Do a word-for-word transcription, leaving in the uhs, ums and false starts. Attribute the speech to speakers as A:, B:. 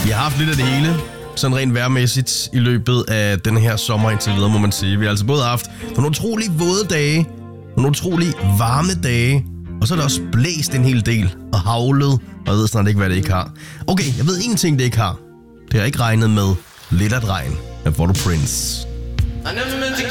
A: Vi har haft lidt af det hele, sådan rent vejrmæssigt, i løbet af den her sommer indtil videre, må man sige. Vi har altså både haft nogle utrolig våde dage, nogle utrolig varme dage, og så er der også blæst en hel del og havlet, og jeg ved snart ikke, hvad det ikke har. Okay, jeg ved en ting, det ikke har. Det har ikke regnet med lidt at regn. Her får du Prince.
B: I never meant to